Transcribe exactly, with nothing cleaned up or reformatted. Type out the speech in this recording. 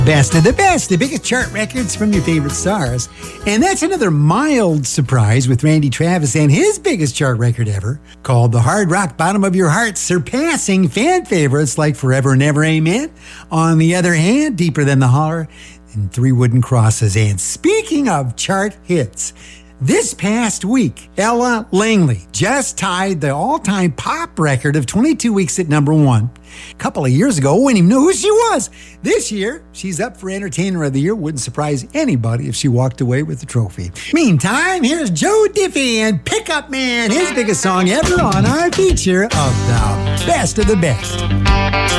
Best of the best, the biggest chart records from your favorite stars. And that's another mild surprise with Randy Travis and his biggest chart record ever, called The Hard Rock Bottom of Your Heart, surpassing fan favorites like Forever and Ever Amen. On the other hand, Deeper Than the Holler and Three Wooden Crosses. And speaking of chart hits, this past week, Ella Langley just tied the all-time pop record of twenty-two weeks at number one. A couple of years ago, we didn't even know who she was. This year, she's up for Entertainer of the Year. Wouldn't surprise anybody if she walked away with the trophy. Meantime, here's Joe Diffie and Pickup Man, his biggest song ever on our feature of the best of the best.